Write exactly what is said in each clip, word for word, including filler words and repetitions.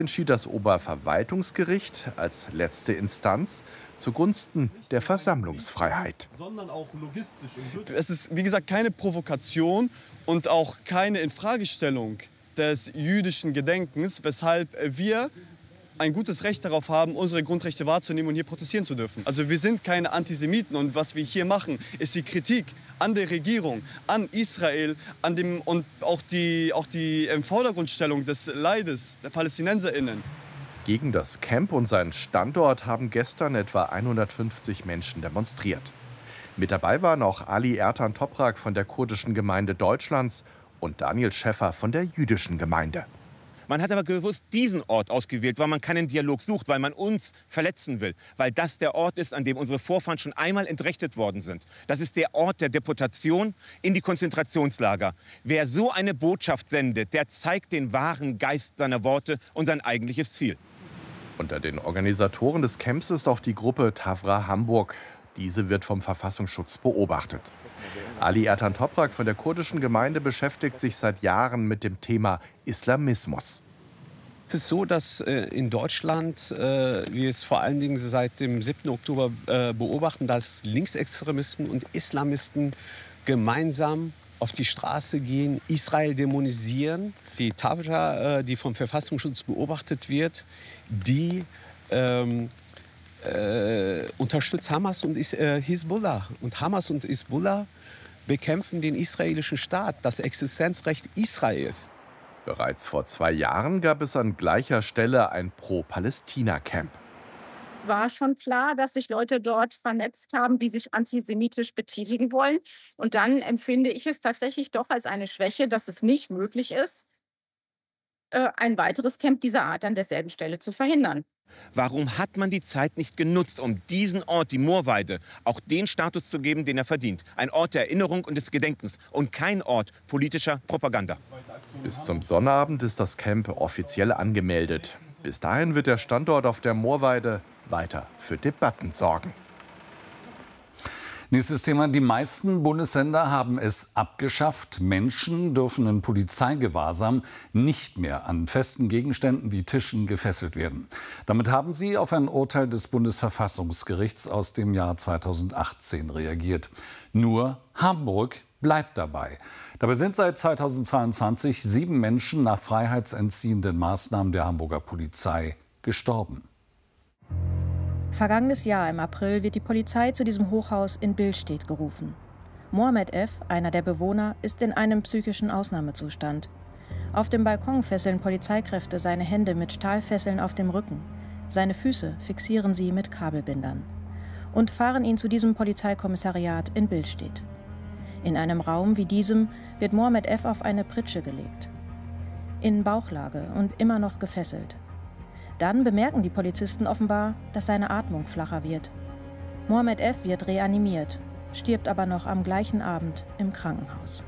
Entschied das Oberverwaltungsgericht als letzte Instanz zugunsten der Versammlungsfreiheit. Es ist, wie gesagt, keine Provokation und auch keine Infragestellung des jüdischen Gedenkens, weshalb wir ein gutes Recht darauf haben, unsere Grundrechte wahrzunehmen und hier protestieren zu dürfen. Also wir sind keine Antisemiten und was wir hier machen, ist die Kritik an der Regierung, an Israel, an dem, und auch die, auch die im Vordergrundstellung des Leides der PalästinenserInnen. Gegen das Camp und seinen Standort haben gestern etwa hundertfünfzig Menschen demonstriert. Mit dabei waren auch Ali Ertan Toprak von der kurdischen Gemeinde Deutschlands und Daniel Schäffer von der jüdischen Gemeinde. Man hat aber gewusst diesen Ort ausgewählt, weil man keinen Dialog sucht, weil man uns verletzen will. Weil das der Ort ist, an dem unsere Vorfahren schon einmal entrechtet worden sind. Das ist der Ort der Deportation in die Konzentrationslager. Wer so eine Botschaft sendet, der zeigt den wahren Geist seiner Worte und sein eigentliches Ziel. Unter den Organisatoren des Camps ist auch die Gruppe Tafra Hamburg. Diese wird vom Verfassungsschutz beobachtet. Ali Ertan Toprak von der kurdischen Gemeinde beschäftigt sich seit Jahren mit dem Thema Islamismus. Es ist so, dass äh, in Deutschland äh, wir es vor allen Dingen seit dem siebten Oktober äh, beobachten, dass Linksextremisten und Islamisten gemeinsam auf die Straße gehen, Israel dämonisieren. Die Tafra, äh, die vom Verfassungsschutz beobachtet wird, die ähm, äh, unterstützt Hamas und Is äh, Hisbollah. Und Hamas und Hisbollah bekämpfen den israelischen Staat, das Existenzrecht Israels. Bereits vor zwei Jahren gab es an gleicher Stelle ein Pro-Palästina-Camp. War schon klar, dass sich Leute dort vernetzt haben, die sich antisemitisch betätigen wollen. Und dann empfinde ich es tatsächlich doch als eine Schwäche, dass es nicht möglich ist, ein weiteres Camp dieser Art an derselben Stelle zu verhindern. Warum hat man die Zeit nicht genutzt, um diesen Ort, die Moorweide, auch den Status zu geben, den er verdient? Ein Ort der Erinnerung und des Gedenkens und kein Ort politischer Propaganda. Bis zum Sonnabend ist das Camp offiziell angemeldet. Bis dahin wird der Standort auf der Moorweide weiter für Debatten sorgen. Nächstes Thema. Die meisten Bundesländer haben es abgeschafft. Menschen dürfen in Polizeigewahrsam nicht mehr an festen Gegenständen wie Tischen gefesselt werden. Damit haben sie auf ein Urteil des Bundesverfassungsgerichts aus dem Jahr zweitausendachtzehn reagiert. Nur Hamburg bleibt dabei. Dabei sind seit zweitausendzweiundzwanzig sieben Menschen nach freiheitsentziehenden Maßnahmen der Hamburger Polizei gestorben. Vergangenes Jahr im April wird die Polizei zu diesem Hochhaus in Billstedt gerufen. Mohammed F., einer der Bewohner, ist in einem psychischen Ausnahmezustand. Auf dem Balkon fesseln Polizeikräfte seine Hände mit Stahlfesseln auf dem Rücken. Seine Füße fixieren sie mit Kabelbindern. Und fahren ihn zu diesem Polizeikommissariat in Billstedt. In einem Raum wie diesem wird Mohammed F. auf eine Pritsche gelegt. In Bauchlage und immer noch gefesselt. Dann bemerken die Polizisten offenbar, dass seine Atmung flacher wird. Mohammed F. wird reanimiert, stirbt aber noch am gleichen Abend im Krankenhaus.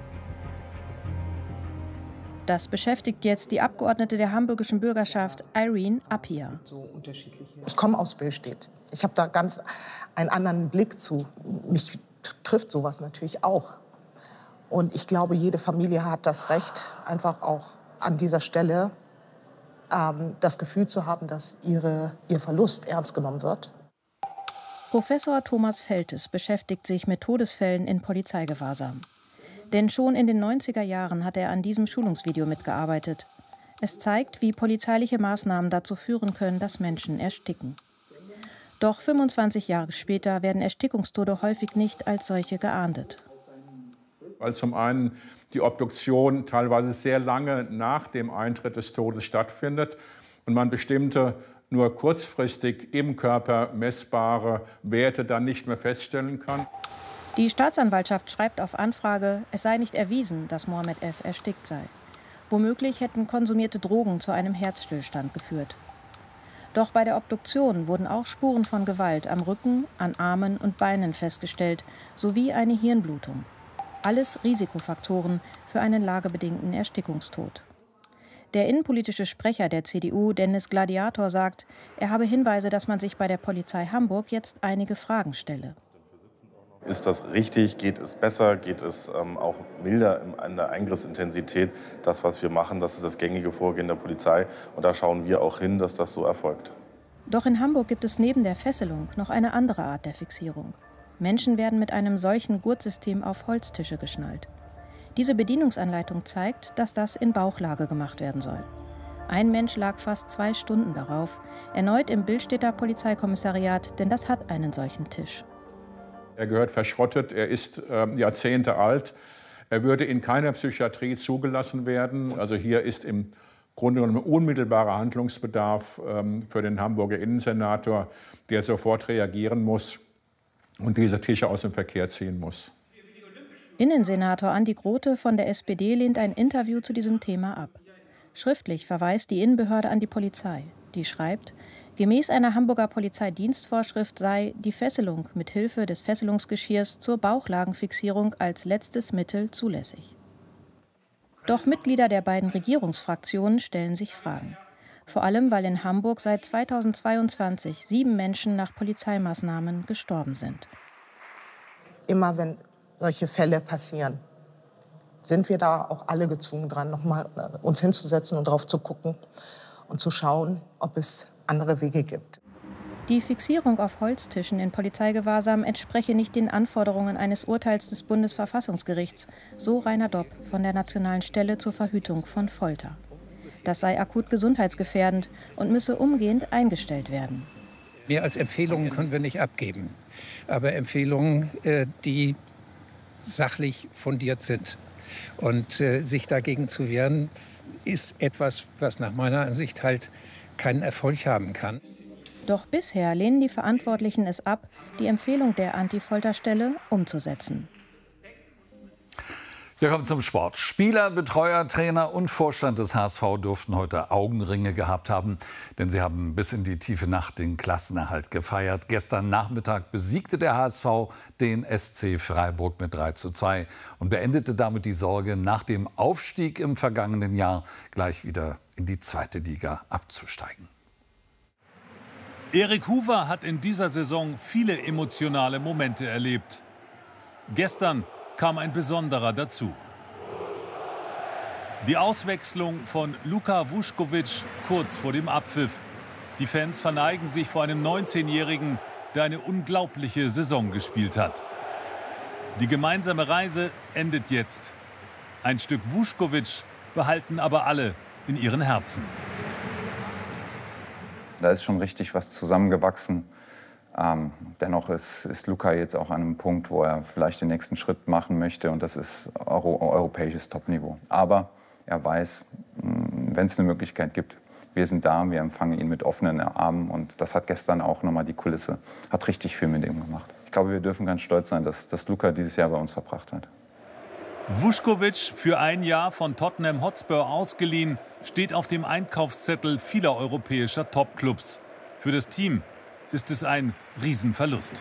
Das beschäftigt jetzt die Abgeordnete der hamburgischen Bürgerschaft, Irene Appia. Ich komme aus Billstedt. Ich habe da ganz einen anderen Blick zu. Mich trifft sowas natürlich auch. Und ich glaube, jede Familie hat das Recht, einfach auch an dieser Stelle das Gefühl zu haben, dass ihre, ihr Verlust ernst genommen wird. Professor Thomas Feltes beschäftigt sich mit Todesfällen in Polizeigewahrsam. Denn schon in den neunziger Jahren hat er an diesem Schulungsvideo mitgearbeitet. Es zeigt, wie polizeiliche Maßnahmen dazu führen können, dass Menschen ersticken. Doch fünfundzwanzig Jahre später werden Erstickungstode häufig nicht als solche geahndet. Weil zum einen die Obduktion teilweise sehr lange nach dem Eintritt des Todes stattfindet und man bestimmte nur kurzfristig im Körper messbare Werte dann nicht mehr feststellen kann. Die Staatsanwaltschaft schreibt auf Anfrage, es sei nicht erwiesen, dass Mohammed F. erstickt sei. Womöglich hätten konsumierte Drogen zu einem Herzstillstand geführt. Doch bei der Obduktion wurden auch Spuren von Gewalt am Rücken, an Armen und Beinen festgestellt, sowie eine Hirnblutung. Alles Risikofaktoren für einen lagebedingten Erstickungstod. Der innenpolitische Sprecher der C D U, Dennis Gladiator, sagt, er habe Hinweise, dass man sich bei der Polizei Hamburg jetzt einige Fragen stelle. Ist das richtig? Geht es besser? Geht es ähm, auch milder in der Eingriffsintensität? Das, was wir machen, das ist das gängige Vorgehen der Polizei. Und da schauen wir auch hin, dass das so erfolgt. Doch in Hamburg gibt es neben der Fesselung noch eine andere Art der Fixierung. Menschen werden mit einem solchen Gurtsystem auf Holztische geschnallt. Diese Bedienungsanleitung zeigt, dass das in Bauchlage gemacht werden soll. Ein Mensch lag fast zwei Stunden darauf, erneut im Billstädter Polizeikommissariat, denn das hat einen solchen Tisch. Er gehört verschrottet, er ist äh, Jahrzehnte alt. Er würde in keiner Psychiatrie zugelassen werden. Also hier ist im Grunde genommen unmittelbarer Handlungsbedarf ähm, für den Hamburger Innensenator, der sofort reagieren muss und diese Tische aus dem Verkehr ziehen muss. Innensenator Andi Grote von der S P D lehnt ein Interview zu diesem Thema ab. Schriftlich verweist die Innenbehörde an die Polizei. Die schreibt, gemäß einer Hamburger Polizeidienstvorschrift sei die Fesselung mit Hilfe des Fesselungsgeschirrs zur Bauchlagenfixierung als letztes Mittel zulässig. Doch Mitglieder der beiden Regierungsfraktionen stellen sich Fragen. Vor allem, weil in Hamburg seit zweitausendzweiundzwanzig sieben Menschen nach Polizeimaßnahmen gestorben sind. Immer wenn solche Fälle passieren, sind wir da auch alle gezwungen dran, noch mal uns hinzusetzen und drauf zu gucken und zu schauen, ob es andere Wege gibt. Die Fixierung auf Holztischen in Polizeigewahrsam entspreche nicht den Anforderungen eines Urteils des Bundesverfassungsgerichts, so Rainer Dopp von der Nationalen Stelle zur Verhütung von Folter. Das sei akut gesundheitsgefährdend und müsse umgehend eingestellt werden. Mehr als Empfehlungen können wir nicht abgeben, aber Empfehlungen, die sachlich fundiert sind. Und äh, sich dagegen zu wehren, ist etwas, was nach meiner Ansicht halt keinen Erfolg haben kann. Doch bisher lehnen die Verantwortlichen es ab, die Empfehlung der Anti-Folter-Stelle umzusetzen. Wir kommen zum Sport. Spieler, Betreuer, Trainer und Vorstand des H S V durften heute Augenringe gehabt haben, denn sie haben bis in die tiefe Nacht den Klassenerhalt gefeiert. Gestern Nachmittag besiegte der H S V den S C Freiburg mit drei zu zwei und beendete damit die Sorge, nach dem Aufstieg im vergangenen Jahr gleich wieder in die zweite Liga abzusteigen. Erik Hoover hat in dieser Saison viele emotionale Momente erlebt. Gestern kam ein besonderer dazu. Die Auswechslung von Luka Vuskovic kurz vor dem Abpfiff. Die Fans verneigen sich vor einem neunzehnjährigen, der eine unglaubliche Saison gespielt hat. Die gemeinsame Reise endet jetzt. Ein Stück Vuskovic behalten aber alle in ihren Herzen. Da ist schon richtig was zusammengewachsen. Ähm, dennoch ist, ist Luka jetzt auch an einem Punkt, wo er vielleicht den nächsten Schritt machen möchte. Und das ist Euro, europäisches Topniveau. Aber er weiß, wenn es eine Möglichkeit gibt, wir sind da, wir empfangen ihn mit offenen Armen. Und das hat gestern auch nochmal die Kulisse, hat richtig viel mit ihm gemacht. Ich glaube, wir dürfen ganz stolz sein, dass, dass Luka dieses Jahr bei uns verbracht hat. Vuskovic, für ein Jahr von Tottenham Hotspur ausgeliehen, steht auf dem Einkaufszettel vieler europäischer Topclubs. Für das Team ist es ein Riesenverlust.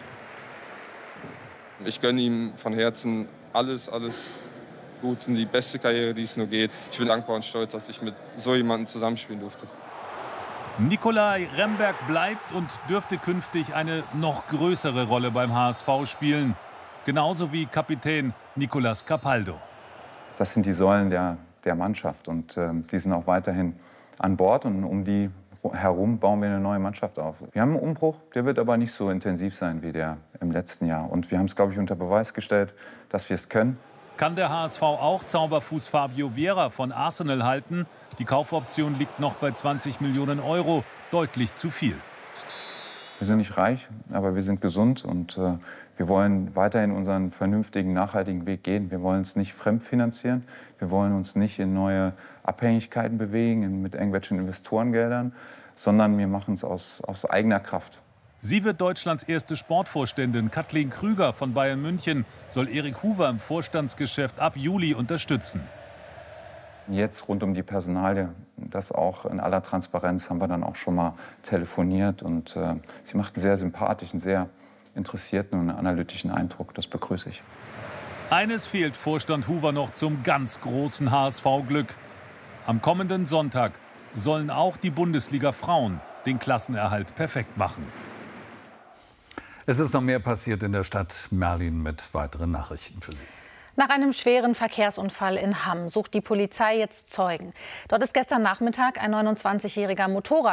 Ich gönne ihm von Herzen alles, alles gut und die beste Karriere, die es nur geht. Ich bin dankbar und stolz, dass ich mit so jemandem zusammenspielen durfte. Nikolai Remberg bleibt und dürfte künftig eine noch größere Rolle beim H S V spielen. Genauso wie Kapitän Nicolas Capaldo. Das sind die Säulen der, der Mannschaft und äh, die sind auch weiterhin an Bord und um die herum bauen wir eine neue Mannschaft auf. Wir haben einen Umbruch, der wird aber nicht so intensiv sein wie der im letzten Jahr. Und wir haben es, glaube ich, unter Beweis gestellt, dass wir es können. Kann der H S V auch Zauberfuß Fabio Vieira von Arsenal halten? Die Kaufoption liegt noch bei zwanzig Millionen Euro, deutlich zu viel. Wir sind nicht reich, aber wir sind gesund und äh, wir wollen weiterhin unseren vernünftigen, nachhaltigen Weg gehen. Wir wollen es nicht fremdfinanzieren. Wir wollen uns nicht in neue Abhängigkeiten bewegen, mit irgendwelchen Investorengeldern, sondern wir machen es aus, aus eigener Kraft. Sie wird Deutschlands erste Sportvorständin. Kathleen Krüger von Bayern München soll Erik Hoover im Vorstandsgeschäft ab Juli unterstützen. Jetzt rund um die Personalie, das auch in aller Transparenz, haben wir dann auch schon mal telefoniert. Und äh, sie macht einen sehr sympathischen, sehr interessierten und analytischen Eindruck. Das begrüße ich. Eines fehlt Vorstand Hoover noch zum ganz großen H S V-Glück. Am kommenden Sonntag sollen auch die Bundesliga-Frauen den Klassenerhalt perfekt machen. Es ist noch mehr passiert in der Stadt Merlin mit weiteren Nachrichten für Sie. Nach einem schweren Verkehrsunfall in Hamm sucht die Polizei jetzt Zeugen. Dort ist gestern Nachmittag ein neunundzwanzigjähriger Motorrad